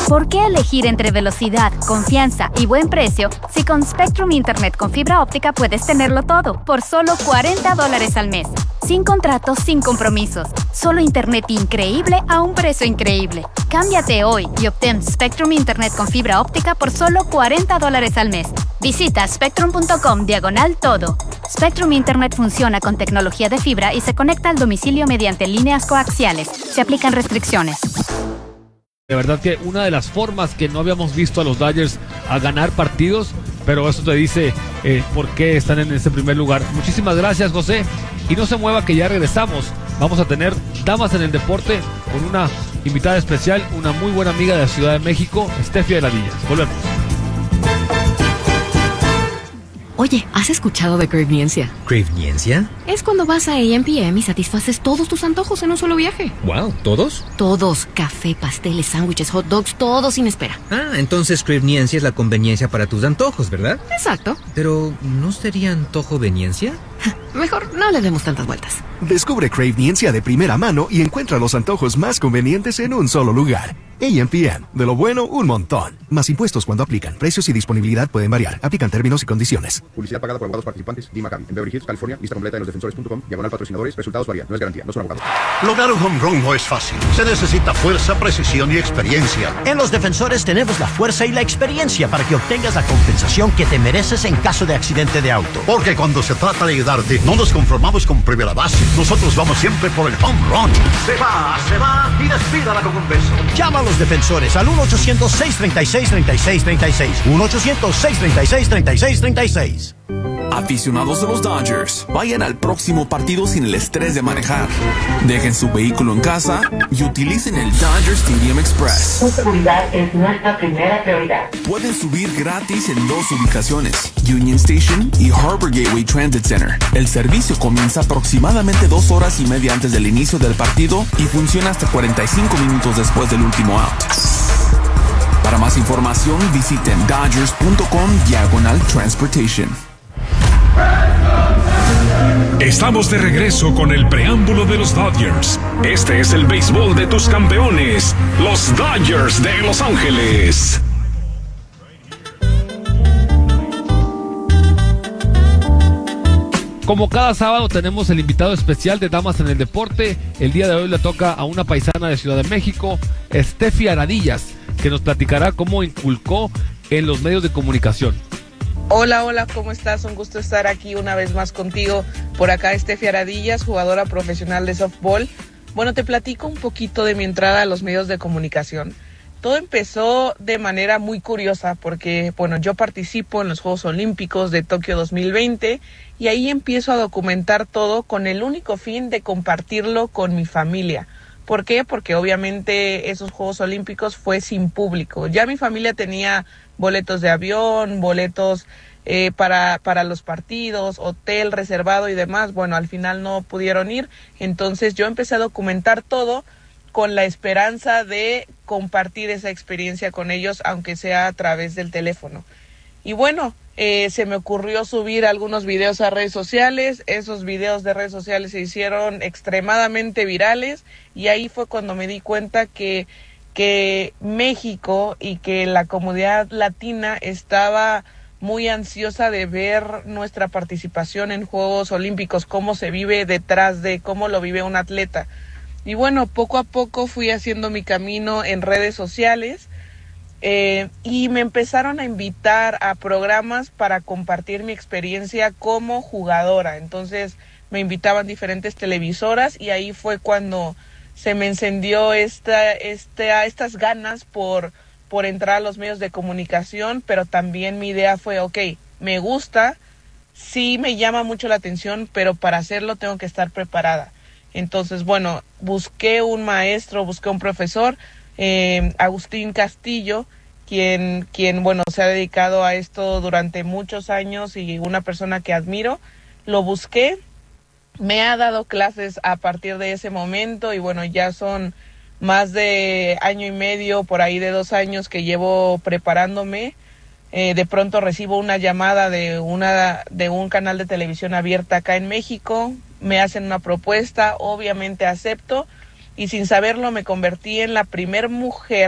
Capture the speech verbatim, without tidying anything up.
¿Por qué elegir entre velocidad, confianza y buen precio si con Spectrum Internet con fibra óptica puedes tenerlo todo por solo cuarenta dólares al mes? Sin contratos, sin compromisos. Solo internet increíble a un precio increíble. Cámbiate hoy y obtén Spectrum Internet con fibra óptica por solo cuarenta dólares al mes. Visita spectrum.com diagonal todo. Spectrum Internet funciona con tecnología de fibra y se conecta al domicilio mediante líneas coaxiales. Se aplican restricciones. De verdad que una de las formas que no habíamos visto a los Dodgers a ganar partidos, pero eso te dice eh, por qué están en ese primer lugar. Muchísimas gracias, José. Y no se mueva que ya regresamos. Vamos a tener Damas en el Deporte con una invitada especial, una muy buena amiga de la Ciudad de México, Steffi Aradillas. Volvemos. Oye, ¿has escuchado de Cravniencia? ¿Cravniencia? Es cuando vas a A M P M y satisfaces todos tus antojos en un solo viaje. Wow, ¿todos? Todos. Café, pasteles, sándwiches, hot dogs, todo sin espera. Ah, entonces Cravniencia es la conveniencia para tus antojos, ¿verdad? Exacto. Pero, ¿no sería antojoveniencia? Mejor no le demos tantas vueltas. Descubre Cravniencia de primera mano y encuentra los antojos más convenientes en un solo lugar. A M P M. De lo bueno, un montón. Más impuestos cuando aplican. Precios y disponibilidad pueden variar. Aplican términos y condiciones. Publicidad pagada por abogados participantes. D. McCann. En Beverly Hills, California. Lista completa en los defensores punto com. Diagonal patrocinadores. Resultados varían. No es garantía. No son abogados. Lograr un home run no es fácil. Se necesita fuerza, precisión y experiencia. En los defensores tenemos la fuerza y la experiencia para que obtengas la compensación que te mereces en caso de accidente de auto. Porque cuando se trata de ayudarte, no nos conformamos con primera base. Nosotros vamos siempre por el home run. Se va, se va y despídala con un beso. Llama a los defensores al uno ochocientos, seis treinta y seis, treinta y seis treinta y seis. uno ochocientos, seis treinta y seis, treinta y seis treinta y seis. Aficionados de los Dodgers, vayan al próximo partido sin el estrés de manejar. Dejen su vehículo en casa y utilicen el Dodger Stadium Express. Su seguridad es nuestra primera prioridad. Pueden subir gratis en dos ubicaciones, Union Station y Harbor Gateway Transit Center. El servicio comienza aproximadamente dos horas y media antes del inicio del partido y funciona hasta cuarenta y cinco minutos después del último out. Para más información, visiten dodgers.com diagonal transportation. Estamos de regreso con el preámbulo de los Dodgers. Este es el béisbol de tus campeones, los Dodgers de Los Ángeles. Como cada sábado tenemos el invitado especial de Damas en el Deporte. El día de hoy le toca a una paisana de Ciudad de México, Steffi Aradillas, que nos platicará cómo inculcó en los medios de comunicación. Hola, hola, ¿cómo estás? Un gusto estar aquí una vez más contigo. Por acá Steffi Aradillas, jugadora profesional de softball. Bueno, te platico un poquito de mi entrada a los medios de comunicación. Todo empezó de manera muy curiosa porque, bueno, yo participo en los Juegos Olímpicos de Tokio dos mil veinte y ahí empiezo a documentar todo con el único fin de compartirlo con mi familia. ¿Por qué? Porque obviamente esos Juegos Olímpicos fue sin público. Ya mi familia tenía boletos de avión, boletos eh, para, para los partidos, hotel reservado y demás. Bueno, al final no pudieron ir, entonces yo empecé a documentar todo con la esperanza de compartir esa experiencia con ellos, aunque sea a través del teléfono. Y bueno, eh, se me ocurrió subir algunos videos a redes sociales. Esos videos de redes sociales se hicieron extremadamente virales y ahí fue cuando me di cuenta que, que México y que la comunidad latina estaba muy ansiosa de ver nuestra participación en Juegos Olímpicos, cómo se vive detrás de, cómo lo vive un atleta. Y bueno, poco a poco fui haciendo mi camino en redes sociales eh, y me empezaron a invitar a programas para compartir mi experiencia como jugadora. Entonces me invitaban diferentes televisoras y ahí fue cuando se me encendió esta, esta, estas ganas por, por entrar a los medios de comunicación, pero también mi idea fue, ok, me gusta, sí me llama mucho la atención, pero para hacerlo tengo que estar preparada. Entonces, bueno, busqué un maestro, busqué un profesor, eh, Agustín Castillo, quien, quien, bueno, se ha dedicado a esto durante muchos años y una persona que admiro. Lo busqué, me ha dado clases a partir de ese momento y bueno, ya son más de año y medio, por ahí de dos años que llevo preparándome. Eh, de pronto recibo una llamada de una de un canal de televisión abierta acá en México, me hacen una propuesta, obviamente acepto y sin saberlo me convertí en la primer mujer